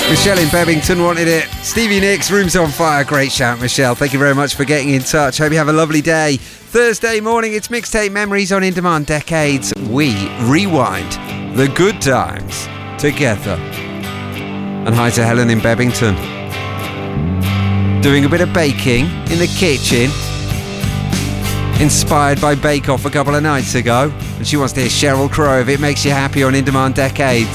Michelle in Bebington wanted it. Stevie Nicks, Room's on Fire. Great shout, Michelle. Thank you very much for getting in touch. Hope you have a lovely day. Thursday morning, it's Mixtape Memories on In Demand Decades. We rewind the good times together. And hi to Helen in Bebington. Doing a bit of baking in the kitchen. Inspired by Bake Off a couple of nights ago. And she wants to hear Sheryl Crow, If It Makes You Happy, on In Demand Decades.